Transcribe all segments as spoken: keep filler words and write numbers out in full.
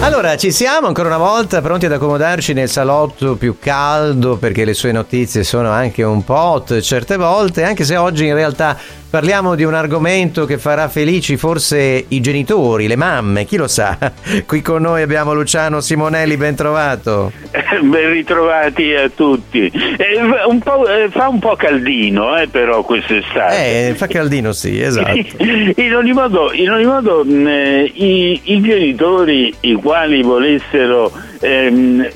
Allora, ci siamo ancora una volta pronti ad accomodarci nel salotto più caldo, perché le sue notizie sono anche un po' hot certe volte, anche se oggi in realtà parliamo di un argomento che farà felici forse i genitori, le mamme, chi lo sa. Qui con noi abbiamo Luciano Simonelli, ben trovato. Ben ritrovati a tutti. Eh, un po', eh, fa un po' caldino, eh, però quest'estate. Eh, fa caldino, sì, esatto. In ogni modo, in ogni modo mh, i, i genitori, i quali volessero ehm,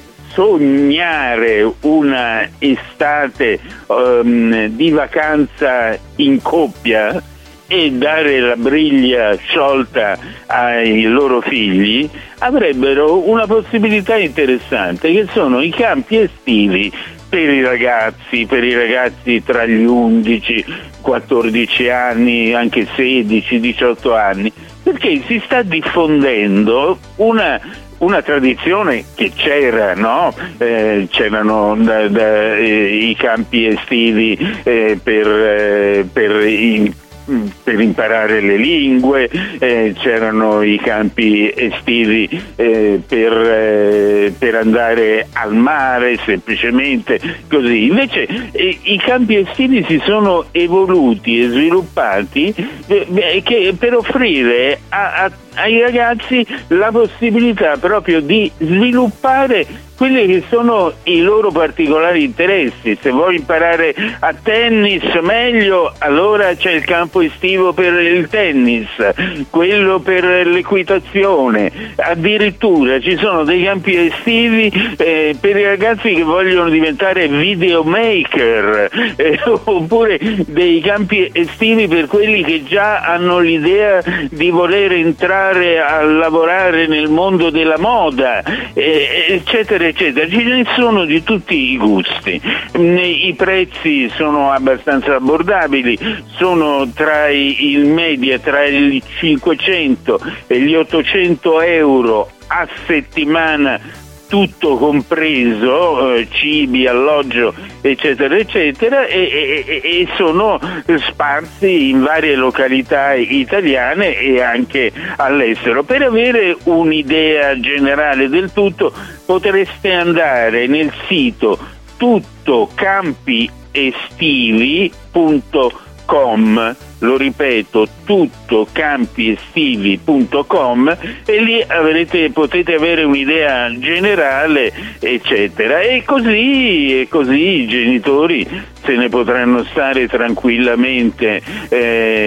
sognare una estate um, di vacanza in coppia e dare la briglia sciolta ai loro figli, avrebbero una possibilità interessante, che sono i campi estivi per i ragazzi, per i ragazzi tra gli undici, quattordici anni, anche sedici, diciotto anni, perché si sta diffondendo una una tradizione che c'era, no? Eh, c'erano da, da, eh, i campi estivi eh, per, eh, per i per imparare le lingue, eh, c'erano i campi estivi eh, per, eh, per andare al mare, semplicemente così. Invece eh, i campi estivi si sono evoluti e sviluppati eh, che, per offrire a, a, ai ragazzi la possibilità proprio di sviluppare quelli che sono i loro particolari interessi. Se vuoi imparare a tennis meglio, allora c'è il campo estivo per il tennis, quello per l'equitazione, addirittura ci sono dei campi estivi eh, per i ragazzi che vogliono diventare videomaker, eh, oppure dei campi estivi per quelli che già hanno l'idea di voler entrare a lavorare nel mondo della moda, eh, eccetera eccetera. Ce ne sono di tutti i gusti, i prezzi sono abbastanza abbordabili, sono tra i, il media tra i cinquecento e gli ottocento euro a settimana, tutto compreso, eh, cibi, alloggio, eccetera eccetera, e, e, e sono sparsi in varie località italiane e anche all'estero. Per avere un'idea generale del tutto potreste andare nel sito tuttocampiestivi punto com, lo ripeto, tuttocampiestivi punto com, e lì avrete, potete avere un'idea generale, eccetera, e così, e così i genitori se ne potranno stare tranquillamente eh,